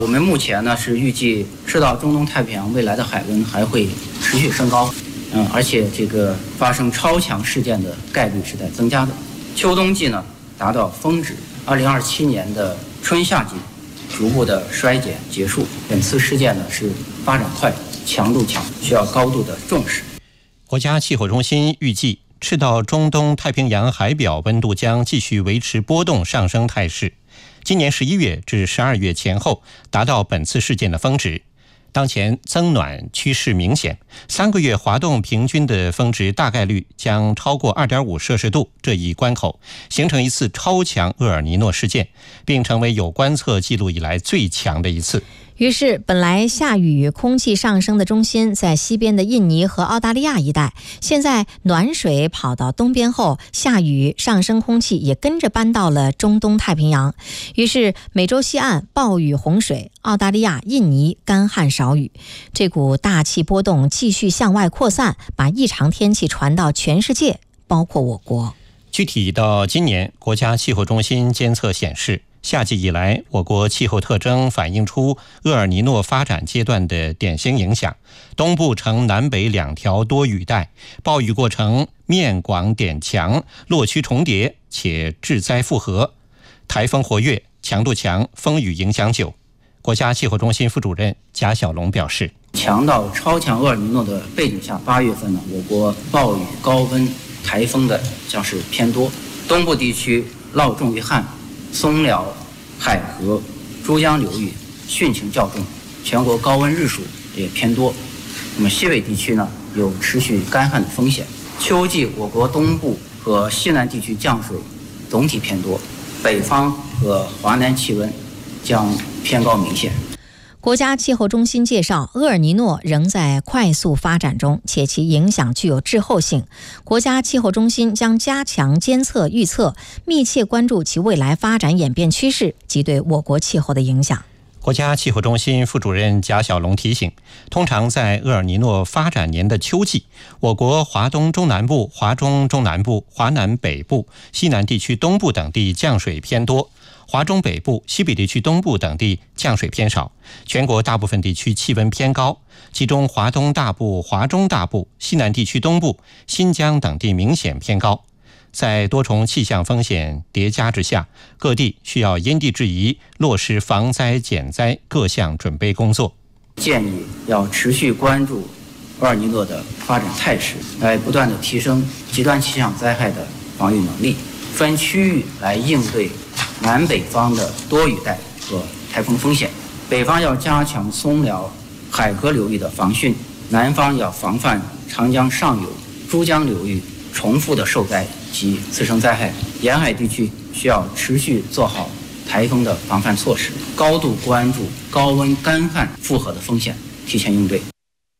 我们目前呢是预计赤道中东太平洋未来的海温还会持续升高，而且这个发生超强事件的概率是在增加的。秋冬季呢达到峰值，2027年的春夏季逐步的衰减结束。本次事件呢是发展快、强度强，需要高度的重视。 国家气候中心预计，赤道中东太平洋海表温度将继续维持波动上升态势，今年11月至12月前后达到本次事件的峰值。当前增暖趋势明显，3个月滑动平均的峰值大概率将超过 2.5 摄氏度这一关口，形成一次超强厄尔尼诺事件，并成为有观测记录以来最强的一次。 于是本来下雨空气上升的中心在西边的印尼和澳大利亚一带，现在暖水跑到东边后，下雨上升空气也跟着搬到了中东太平洋，于是美洲西岸暴雨洪水，澳大利亚、印尼干旱少雨。这股大气波动继续向外扩散，把异常天气传到全世界，包括我国。 具体到今年，国家气候中心监测显示，夏季以来，我国气候特征反映出厄尔尼诺发展阶段的典型影响。东部呈南北2条多雨带，暴雨过程面广点强，落区重叠且致灾复合，台风活跃，强度强，风雨影响久。国家气候中心副主任贾小龙表示， 强到超强厄尔尼诺的背景下，8月份呢，我国暴雨、高温、台风的将是偏多，东部地区涝重于旱，松辽、海河、珠江流域汛情较重，全国高温日数也偏多。那么西北地区呢，有持续干旱的风险。秋季我国东部和西南地区降水总体偏多，北方和华南气温将偏高明显。 国家气候中心介绍，厄尔尼诺仍在快速发展中，且其影响具有滞后性。国家气候中心将加强监测预测，密切关注其未来发展演变趋势及对我国气候的影响。 国家气候中心副主任贾小龙提醒，通常在厄尔尼诺发展年的秋季，我国华东中南部、华中中南部、华南北部、西南地区东部等地降水偏多，华中北部、西北地区东部等地降水偏少，全国大部分地区气温偏高，其中华东大部、华中大部、西南地区东部、新疆等地明显偏高。在多重气象风险叠加之下，各地需要因地制宜，落实防灾减灾各项准备工作。 建议要持续关注厄尔尼诺的发展态势，来不断的提升极端气象灾害的防御能力，分区域来应对南北方的多雨带和台风风险。北方要加强松辽、海河流域的防汛，南方要防范长江上游、珠江流域重复的受灾及次生灾害。沿海地区需要持续做好台风的防范措施，高度关注高温干旱复合的风险，提前应对。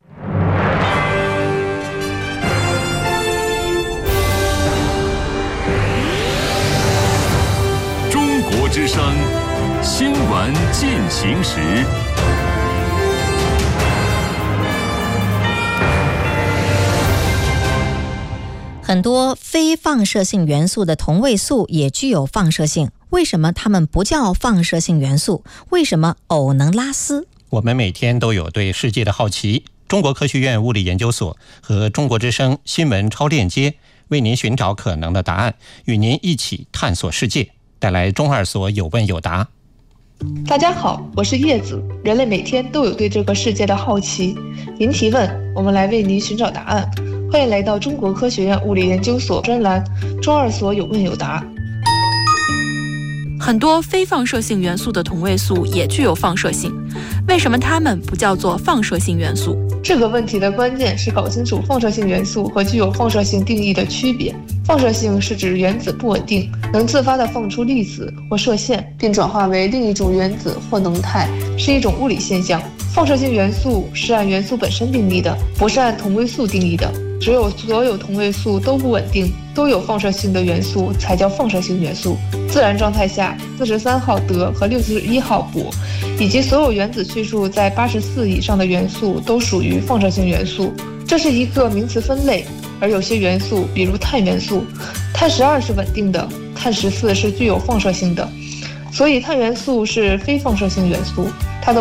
中国之声新闻进行时。 很多非放射性元素的同位素也具有放射性，为什么它们不叫放射性元素？为什么藕能拉丝？ 我们每天都有对世界的好奇。中国科学院物理研究所和中国之声新闻超链接为您寻找可能的答案，与您一起探索世界，带来中二所有问有答。 大家好，我是叶子。人类每天都有对这个世界的好奇，您提问，我们来为您寻找答案。欢迎来到中国科学院物理研究所专栏中二所有问有答。 很多非放射性元素的同位素也具有放射性，为什么它们不叫做放射性元素？ 这个问题的关键是搞清楚放射性元素和具有放射性定义的区别。放射性是指原子不稳定，能自发地放出粒子或射线，并转化为另一种原子或能态，是一种物理现象。放射性元素是按元素本身定义的，不是按同位素定义的。只有所有同位素都不稳定，都有放射性的元素才叫放射性元素。自然状态下，43号德和61号钴，以及所有原子序数在84以上的元素都属于放射性元素。这是一个名词分类，而有些元素，比如碳元素，碳12是稳定的，碳14是具有放射性的，所以碳元素是非放射性元素。